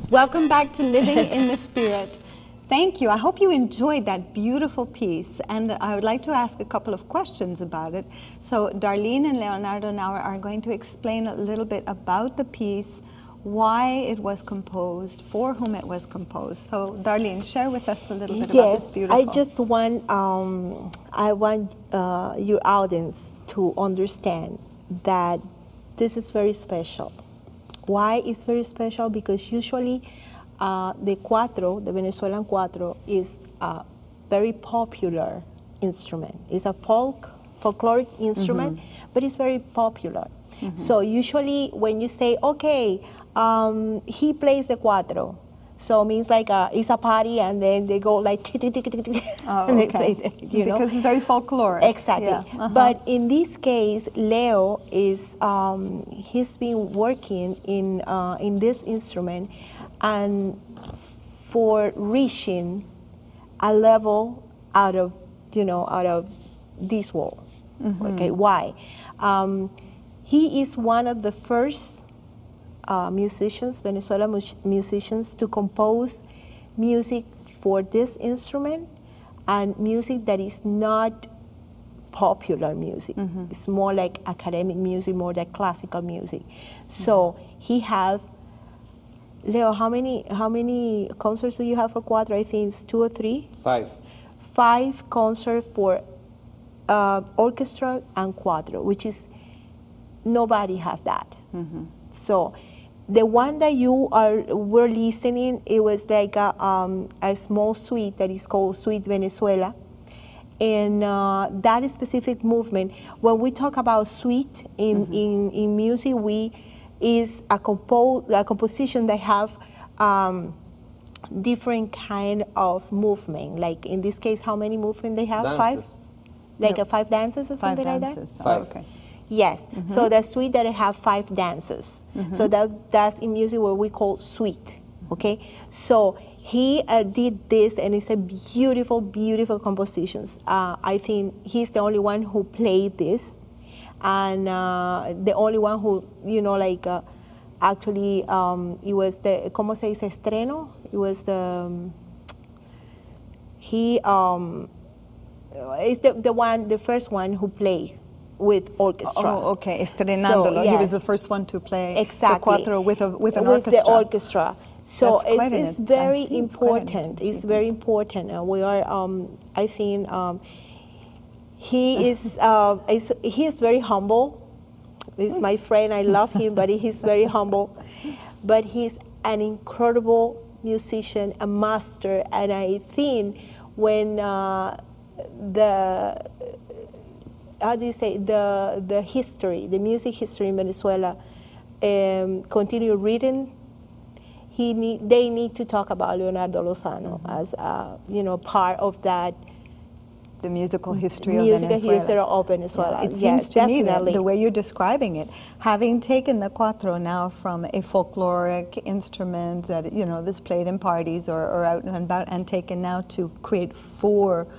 Welcome back to Living in the Spirit. Thank you. I hope you enjoyed that beautiful piece, and I would like to ask a couple of questions about it. So Darlene and Leonardo now are going to explain a little bit about the piece, why it was composed, for whom it was composed. So Darlene, share with us a little bit about this beautiful. I just want, your audience to understand that this is very special. Why it's very special? Because usually the cuatro, the Venezuelan cuatro, is a very popular instrument. It's a folkloric instrument, but it's very popular. So usually when you say, okay, he plays the cuatro, so it means like it's a party, and then they go like tick, tick, tick, tick, tick, and they play it, you know? Because it's very folkloric. Exactly. Yeah. But in this case, Leo is he's been working in this instrument, and for reaching a level out of this world. Okay, why? He is one of the first musicians, Venezuelan musicians, to compose music for this instrument, and music that is not popular music. It's more like academic music, more like classical music. So he have, Leo, how many concerts do you have for cuatro? I think it's 2 or 3? 5. 5 concerts for orchestra and cuatro, which is, nobody have that. So the one that were listening, it was like a small suite that is called Suite Venezuela. And that specific movement, when we talk about suite in music, is a composition that have different kind of movement. Like in this case, how many movement they have? Dances. 5? Like 5 dances or something like that? 5 dances. 5. Oh, okay. Yes, so the suite that have 5 dances. So that's in music what we call suite, okay? So he did this, and it's a beautiful, beautiful compositions. I think he's the only one who played this, and the only one who, actually, it was the, ¿cómo se dice, estreno? It was the, it's the first one who played with orchestra. Oh, okay, estrenándolo. So, yes. He was the first one to play exactly. the cuatro with an orchestra. With the orchestra. So it's very important. It's very important. And we are, I think, he is very humble. He's my friend. I love him, but he's very humble. But he's an incredible musician, a master. And I think when how do you say, the history, the music history in Venezuela continue reading, they need to talk about Leonardo Lozano as part of that. The musical history of Venezuela. Yeah, it seems to me that definitely. the way you're describing it, having taken the cuatro now from a folkloric instrument that that's played in parties or out and about, and taken now to create 4